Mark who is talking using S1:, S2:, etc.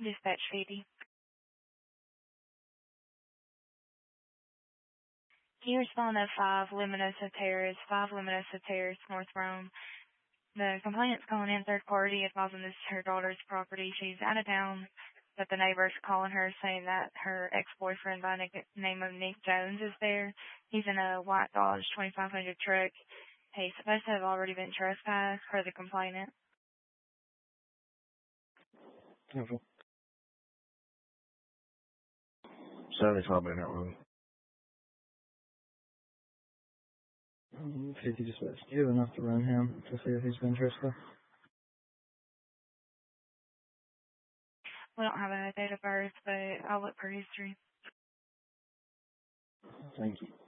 S1: Dispatch 50. Can you respond to 5 Luminosa Terrace, North Rome? The complainant's calling in third party, advising this is her daughter's property. She's out of town, but the neighbor's calling her saying that her ex-boyfriend by the name of Nick Jones is there. He's in a white Dodge 2500 truck. He's supposed to have already been trespassed per the complainant.
S2: Okay. 75 Minute Road. 50 dispatch. Do you have enough to run him to see if he's been trespassed?
S1: We don't have a date of birth, but I'll look for history.
S2: Thank you.